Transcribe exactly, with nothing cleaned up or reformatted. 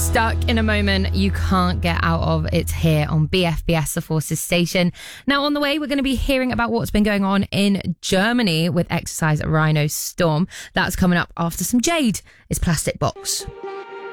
Stuck in a moment you can't get out of. It's here on B F B S, the Forces station. Now, on the way, we're going to be hearing about what's been going on in Germany with Exercise Rhino Storm. That's coming up after some Jade is Plastic Box.